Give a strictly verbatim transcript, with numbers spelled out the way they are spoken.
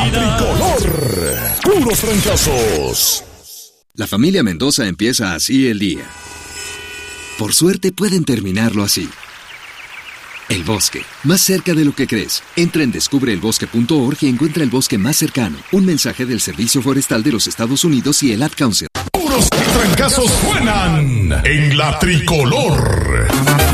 Tricolor, puros fracasos. La familia Mendoza empieza así el día. Por suerte pueden terminarlo así. El bosque, más cerca de lo que crees. Entra en descubre el bosque punto org y encuentra el bosque más cercano. Un mensaje del Servicio Forestal de los Estados Unidos y el Ad Council. Puros fracasos suenan en la Tricolor.